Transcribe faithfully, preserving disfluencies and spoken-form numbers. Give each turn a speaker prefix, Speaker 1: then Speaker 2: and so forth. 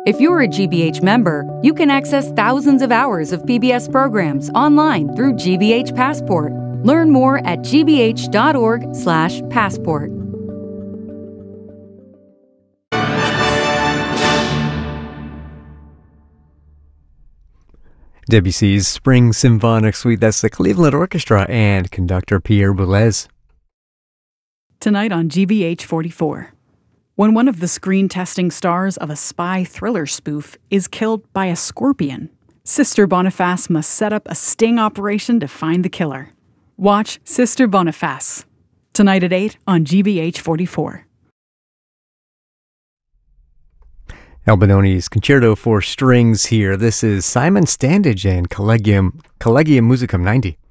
Speaker 1: If you're a G B H member, you can access thousands of hours of P B S programs online through G B H Passport. Learn more at g b h dot org slash passport.
Speaker 2: Debussy's Spring Symphonic Suite, that's the Cleveland Orchestra and conductor Pierre Boulez.
Speaker 3: Tonight on G B H forty-four. When one of the screen testing stars of a spy thriller spoof is killed by a scorpion, Sister Boniface must set up a sting operation to find the killer. Watch Sister Boniface tonight at eight on G B H forty-four.
Speaker 2: Albinoni's Concerto for Strings here. This is Simon Standage and Collegium, Collegium Musicum ninety.